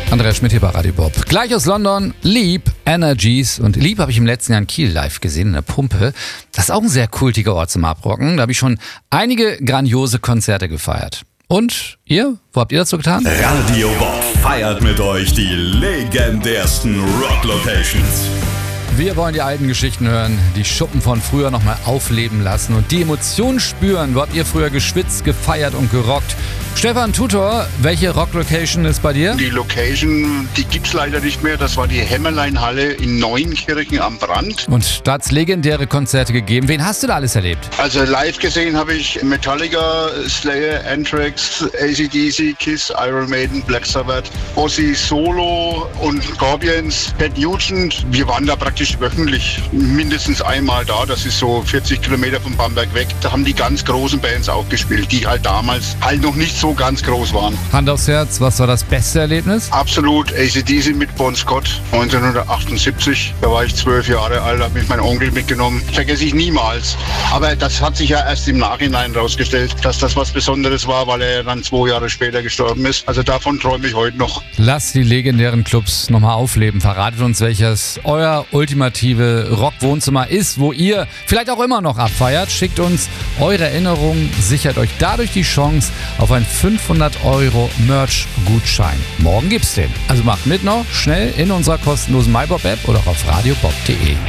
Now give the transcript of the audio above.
Andreas Schmidt hier bei Radio Bob. Gleich aus London, Leap, Energies. Und Leap habe ich im letzten Jahr in Kiel live gesehen, in der Pumpe. Das ist auch ein sehr kultiger Ort zum Abrocken. Da habe ich schon einige grandiose Konzerte gefeiert. Und ihr? Wo habt ihr dazu getan? Radio Bob feiert mit euch die legendärsten Rock-Locations. Wir wollen die alten Geschichten hören, die Schuppen von früher nochmal aufleben lassen und die Emotionen spüren. Wo habt ihr früher geschwitzt, gefeiert und gerockt? Stefan Tutor, welche Rock-Location ist bei dir? Die Location, die gibt's leider nicht mehr. Das war die Hämmerlein-Halle in Neunkirchen am Brand. Und da hat's legendäre Konzerte gegeben. Wen hast du da alles erlebt? Also live gesehen habe ich Metallica, Slayer, Anthrax, AC/DC, Kiss, Iron Maiden, Black Sabbath, Ozzy Solo und Scorpions, Ted Nugent. Wir waren da praktisch wöchentlich mindestens einmal da. Das ist so 40 Kilometer von Bamberg weg. Da haben die ganz großen Bands auch gespielt, die halt damals halt noch nicht so ganz groß waren. Hand aufs Herz, was war das beste Erlebnis? Absolut AC/DC mit Bon Scott 1978. Da war ich 12 Jahre alt, habe mich mein Onkel mitgenommen. Vergesse ich niemals. Aber das hat sich ja erst im Nachhinein rausgestellt, dass das was Besonderes war, weil er dann 2 Jahre später gestorben ist. Also davon träume ich heute noch. Lasst die legendären Clubs nochmal aufleben. Verratet uns, welches euer ultimative Rock-Wohnzimmer ist, wo ihr vielleicht auch immer noch abfeiert. Schickt uns eure Erinnerungen, sichert euch dadurch die Chance auf ein 500 € Merch-Gutschein. Morgen gibt's den. Also macht mit noch schnell in unserer kostenlosen MyBob-App oder auf radiobob.de.